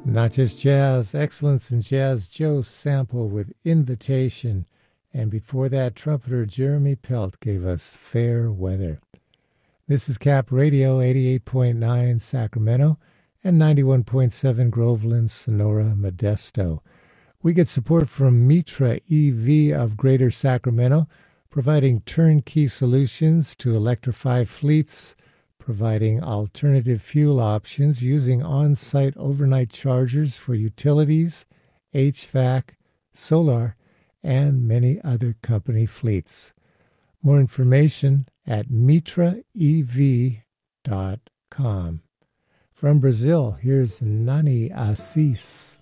Not just jazz, excellence in jazz, Joe Sample with Invitation. And before that, trumpeter Jeremy Pelt gave us Fair Weather. This is Cap Radio, 88.9 Sacramento and 91.7 Groveland, Sonora, Modesto. We get support from Mitra EV of Greater Sacramento, providing turnkey solutions to electrify fleets, providing alternative fuel options using on-site overnight chargers for utilities, HVAC, solar, and many other company fleets. More information at mitraev.com. From Brazil, here's Nani Assis.